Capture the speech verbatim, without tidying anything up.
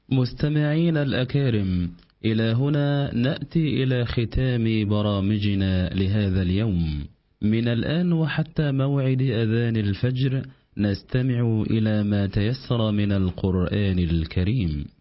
مستمعين الأكارم، إلى هنا نأتي إلى ختام برامجنا لهذا اليوم. من الآن وحتى موعد أذان الفجر نستمع إلى ما تيسر من القرآن الكريم.